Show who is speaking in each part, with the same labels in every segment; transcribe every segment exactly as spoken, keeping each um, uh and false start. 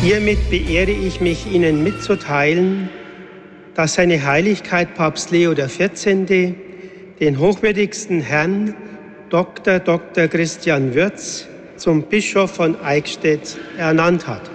Speaker 1: Hiermit beehre ich mich, Ihnen mitzuteilen, dass seine Heiligkeit Papst Leo der vierzehnte. Den hochwürdigsten Herrn Doktor Doktor Christian Würz zum Bischof von Eichstätt ernannt hat.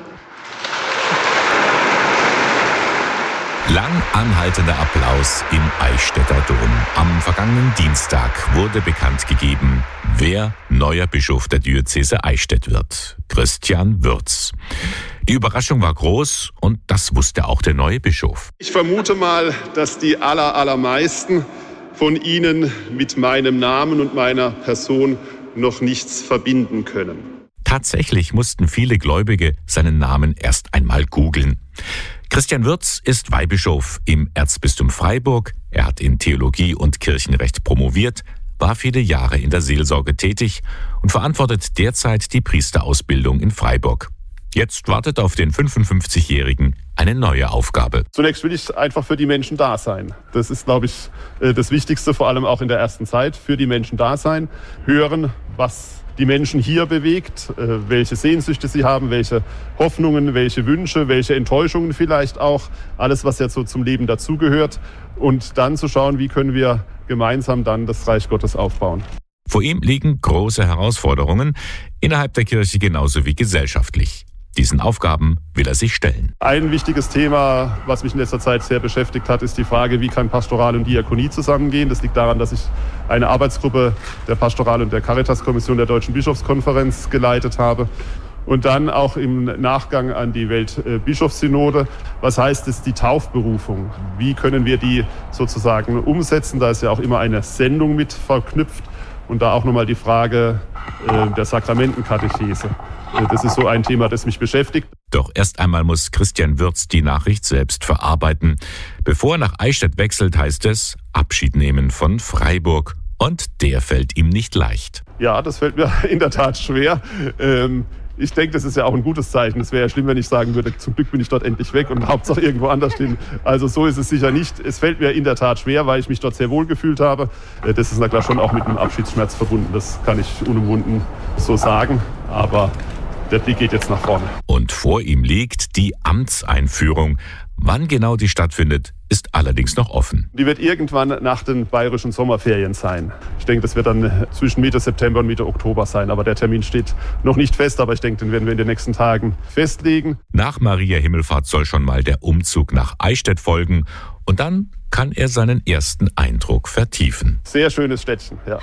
Speaker 2: Lang anhaltender Applaus im Eichstätter Dom. Am vergangenen Dienstag wurde bekannt gegeben, wer neuer Bischof der Diözese Eichstätt wird. Christian Würz. Die Überraschung war groß und das wusste auch der neue Bischof.
Speaker 3: Ich vermute mal, dass die aller, allermeisten von Ihnen mit meinem Namen und meiner Person noch nichts verbinden können.
Speaker 2: Tatsächlich mussten viele Gläubige seinen Namen erst einmal googeln. Christian Würz ist Weihbischof im Erzbistum Freiburg. Er hat in Theologie und Kirchenrecht promoviert, war viele Jahre in der Seelsorge tätig und verantwortet derzeit die Priesterausbildung in Freiburg. Jetzt wartet auf den fünfundfünfzigjährigen eine neue Aufgabe.
Speaker 3: Zunächst will ich einfach für die Menschen da sein. Das ist, glaube ich, das Wichtigste, vor allem auch in der ersten Zeit. Für die Menschen da sein, hören, was die Menschen hier bewegt, welche Sehnsüchte sie haben, welche Hoffnungen, welche Wünsche, welche Enttäuschungen vielleicht auch. Alles, was jetzt so zum Leben dazugehört. Und dann zu schauen, wie können wir gemeinsam dann das Reich Gottes aufbauen.
Speaker 2: Vor ihm liegen große Herausforderungen, innerhalb der Kirche genauso wie gesellschaftlich. Diesen Aufgaben will er sich stellen.
Speaker 3: Ein wichtiges Thema, was mich in letzter Zeit sehr beschäftigt hat, ist die Frage, wie kann Pastoral und Diakonie zusammengehen. Das liegt daran, dass ich eine Arbeitsgruppe der Pastoral- und der Caritas-Kommission der Deutschen Bischofskonferenz geleitet habe. Und dann auch im Nachgang an die Weltbischofssynode. Was heißt es, die Taufberufung? Wie können wir die sozusagen umsetzen? Da ist ja auch immer eine Sendung mit verknüpft. Und da auch nochmal die Frage äh, der Sakramentenkatechese. Das ist so ein Thema, das mich beschäftigt.
Speaker 2: Doch erst einmal muss Christian Würz die Nachricht selbst verarbeiten. Bevor er nach Eichstätt wechselt, heißt es Abschied nehmen von Freiburg. Und der fällt ihm nicht leicht.
Speaker 3: Ja, das fällt mir in der Tat schwer. Ähm, ich denke, das ist ja auch ein gutes Zeichen. Es wäre ja schlimm, wenn ich sagen würde, zum Glück bin ich dort endlich weg und Hauptsache irgendwo anders hin. Also so ist es sicher nicht. Es fällt mir in der Tat schwer, weil ich mich dort sehr wohl gefühlt habe. Das ist na klar schon auch mit einem Abschiedsschmerz verbunden. Das kann ich unumwunden so sagen. Aber der Blick geht jetzt nach vorne.
Speaker 2: Und vor ihm liegt die Amtseinführung. Wann genau die stattfindet, ist allerdings noch offen.
Speaker 3: Die wird irgendwann nach den bayerischen Sommerferien sein. Ich denke, das wird dann zwischen Mitte September und Mitte Oktober sein. Aber der Termin steht noch nicht fest. Aber ich denke, den werden wir in den nächsten Tagen festlegen.
Speaker 2: Nach Maria Himmelfahrt soll schon mal der Umzug nach Eichstätt folgen. Und dann kann er seinen ersten Eindruck vertiefen.
Speaker 3: Sehr schönes Städtchen, ja.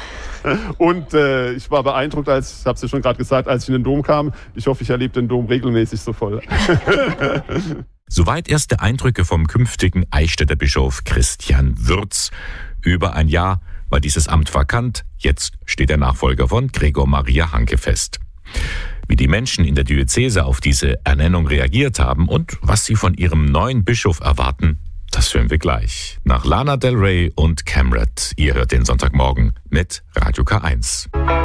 Speaker 3: Und äh, ich war beeindruckt, als ich habe es ja schon gerade gesagt, als ich in den Dom kam. Ich hoffe, ich erlebe den Dom regelmäßig so voll.
Speaker 2: Soweit erste Eindrücke vom künftigen Eichstätter Bischof Christian Würz. Über ein Jahr war dieses Amt vakant. Jetzt steht der Nachfolger von Gregor Maria Hanke fest. Wie die Menschen in der Diözese auf diese Ernennung reagiert haben und was sie von ihrem neuen Bischof erwarten, das hören wir gleich. Nach Lana Del Rey und Camrat. Ihr hört den Sonntagmorgen mit Radio K eins.